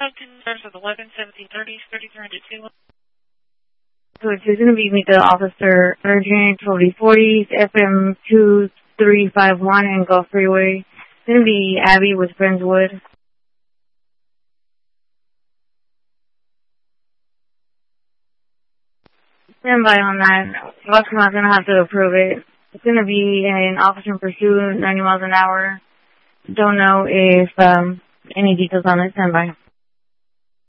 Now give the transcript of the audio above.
code 2 stars with 11, 17, 30, 3302. So it's going to be meet the officer urgent 4040 FM 2351 and Gulf Freeway. It's going to be Abby with Friendswood. Stand by on that. Locksmith's going to have to approve it. It's going to be an officer in pursuit, 90 miles an hour. Don't know if any details on it. Stand by.